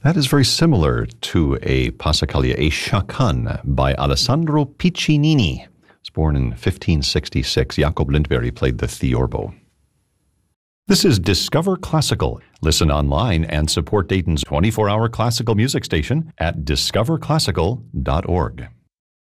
That is very similar to a Passacaglia, a chacan by Alessandro Piccinini. He was born in 1566. Jacob Lindbergh played the theorbo. This is Discover Classical. Listen online and support Dayton's 24-hour classical music station at discoverclassical.org.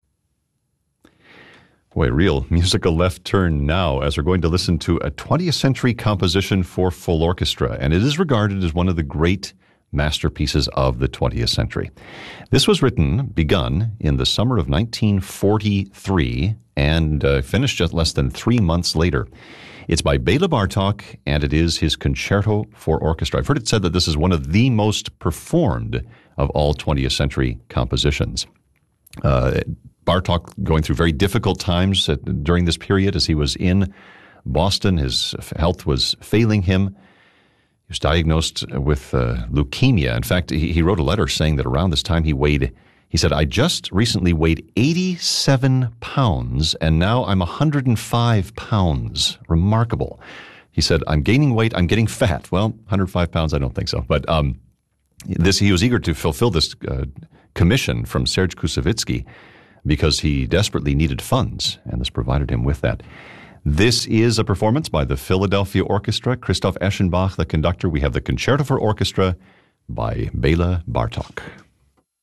Boy, real musical left turn now as we're going to listen to a 20th century composition for full orchestra, and it is regarded as one of the great masterpieces of the 20th century. This was begun in the summer of 1943 and finished just less than 3 months later. It's by Bela Bartok, and it is his Concerto for Orchestra. I've heard it said that this is one of the most performed of all 20th century compositions. Bartok going through very difficult times during this period as he was in Boston. His health was failing him. He was diagnosed with leukemia. In fact, he wrote a letter saying that around this time he said, I just recently weighed 87 pounds, and now I'm 105 pounds. Remarkable. He said, I'm gaining weight, I'm getting fat. Well, 105 pounds, I don't think so. But he was eager to fulfill this commission from Serge Koussevitzky because he desperately needed funds, and this provided him with that. This is a performance by the Philadelphia Orchestra. Christoph Eschenbach, the conductor. We have the Concerto for Orchestra by Bela Bartok.